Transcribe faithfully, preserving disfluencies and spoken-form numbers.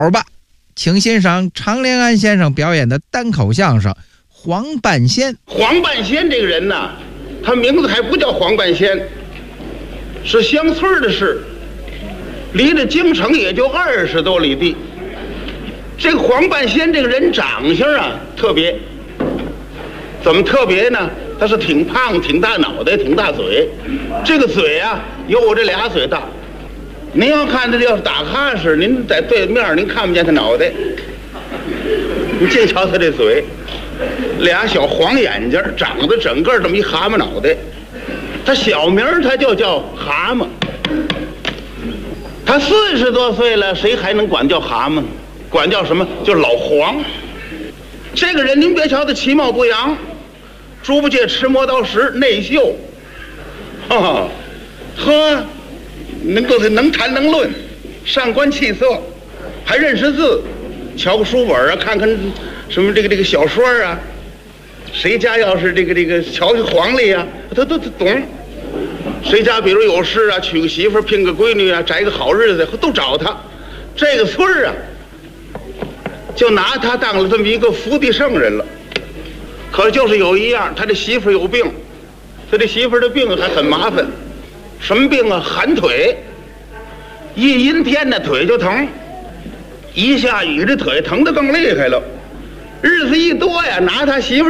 吧，请欣赏常连安先生表演的单口相声《黄半仙》。 黄半仙这个人呢，他名字还不叫黄半仙，是乡村的事，离着京城也就二十多里地。这个黄半仙这个人长相啊特别，怎么特别呢？他是挺胖，挺大脑袋，挺大嘴，这个嘴啊有我这俩嘴大。您要看他要是打哈士，您在对面您看不见他脑袋，你净瞧他这嘴，俩小黄眼睛，长得整个这么一蛤蟆脑袋。他小名他就叫蛤蟆。他四十多岁了，谁还能管叫蛤蟆？管叫什么？就老黄。这个人您别瞧他其貌不扬，猪八戒吃磨刀石，内秀，哈呵，能够能谈能论，善观气色，还认识字，瞧个书本啊，看看什么这个这个小说啊，谁家要是这个这个瞧瞧黄历啊，他都他懂。谁家比如有事啊，娶个媳妇聘个闺女啊，择个好日子都找他。这个村儿啊就拿他当了这么一个福地圣人了。可是就是有一样，他这媳妇有病，他这媳妇的病还很麻烦。什么病啊？寒腿，一阴天呢腿就疼，一下雨这腿疼得更厉害了。日子一多呀，拿他媳妇